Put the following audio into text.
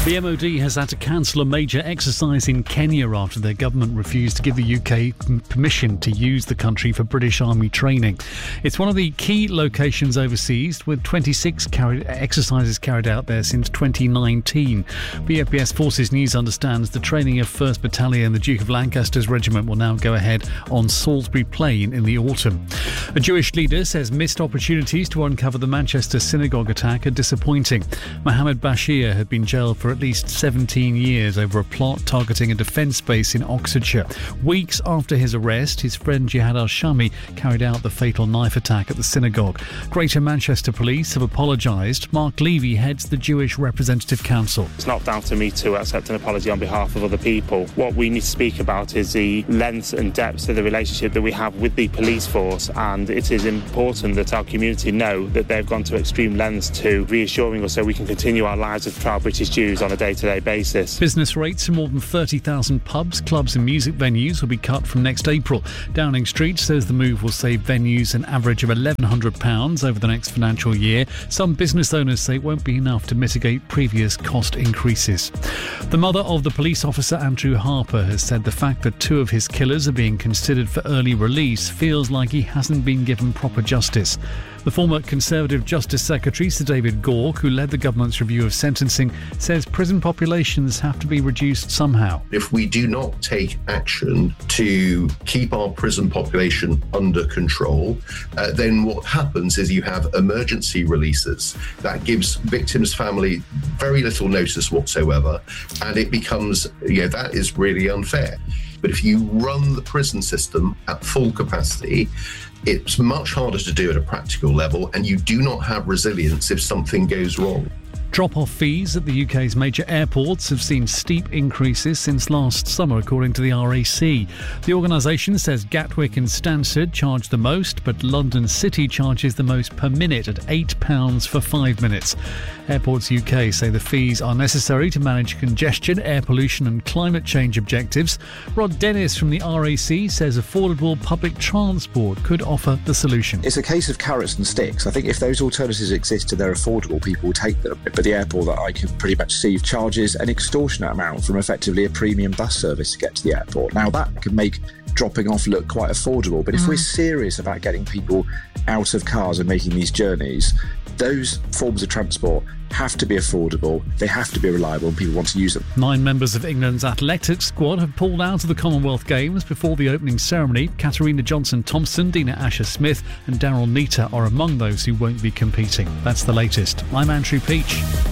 The MOD has had to cancel a major exercise in Kenya after their government refused to give the UK permission to use the country for British Army training. It's one of the key locations overseas, with 26 exercises carried out there since 2019. BFBS Forces News understands the training of 1st Battalion, the Duke of Lancaster's regiment, will now go ahead on Salisbury Plain in the autumn. A Jewish leader says missed opportunities to uncover the Manchester synagogue attack are disappointing. Mohammed Bashir had been jailed for at least 17 years over a plot targeting a defence base in Oxfordshire. Weeks after his arrest, his friend Jihad al-Shami carried out the fatal knife attack at the synagogue. Greater Manchester Police have apologised. Mark Levy heads the Jewish Representative Council. It's not down to me to accept an apology on behalf of other people. What we need to speak about is the length and depth of the relationship that we have with the police force, and it is important that our community know that they've gone to extreme lengths to reassuring us so we can continue our lives as proud British Jews on a day-to-day basis. Business rates in more than 30,000 pubs, clubs and music venues will be cut from next April. Downing Street says the move will save venues an average of £1,100 over the next financial year. Some business owners say it won't be enough to mitigate previous cost increases. The mother of the police officer Andrew Harper has said the fact that 2 of his killers are being considered for early release feels like he hasn't been given proper justice. The former Conservative Justice Secretary, Sir David Gork, who led the government's review of sentencing, says prison populations have to be reduced somehow. If we do not take action to keep our prison population under control, then what happens is you have emergency releases. That gives victims' family very little notice whatsoever, and it becomes, that is really unfair. But if you run the prison system at full capacity, it's much harder to do at a practical level, and you do not have resilience if something goes wrong. Drop-off fees at the UK's major airports have seen steep increases since last summer, according to the RAC. The organisation says Gatwick and Stansted charge the most, but London City charges the most per minute at £8 for 5 minutes. Airports UK say the fees are necessary to manage congestion, air pollution and climate change objectives. Rod Dennis from the RAC says affordable public transport could offer the solution. It's a case of carrots and sticks. I think if those alternatives exist and they're affordable, people will take them. But the airport that I can pretty much see charges an extortionate amount from effectively a premium bus service to get to the airport. Now that can make dropping off look quite affordable, but if we're serious about getting people out of cars and making these journeys, those forms of transport have to be affordable, they have to be reliable, and people want to use them. 9 members of England's athletics squad have pulled out of the Commonwealth Games before the opening ceremony. Katarina Johnson-Thompson, Dina Asher-Smith and Daryl Neita are among those who won't be competing. That's the latest. I'm Andrew Peach.